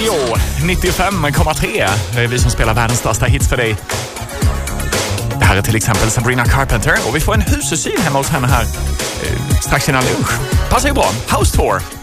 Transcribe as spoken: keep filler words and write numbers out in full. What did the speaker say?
Radio nittiofem komma tre. Det är vi som spelar världens största hits för dig. Det här är till exempel Sabrina Carpenter och vi får en husesyn hemma hos henne här eh, strax innan lunch. Passar ju bra. House Tour.